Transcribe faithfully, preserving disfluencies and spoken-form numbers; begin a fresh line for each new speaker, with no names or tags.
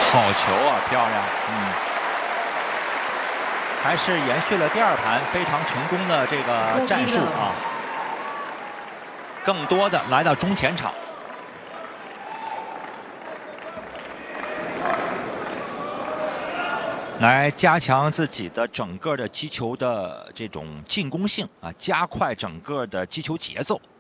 好球啊，漂亮！嗯，还是延续了第二盘非常成功的这个战术啊。更多的来到中前场，来加强自己的整个的击球的这种进攻性啊，加快整个的击球节奏。